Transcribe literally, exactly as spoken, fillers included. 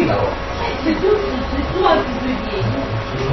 qui la roba. Se tu, se tu alzi i tuoi piedi,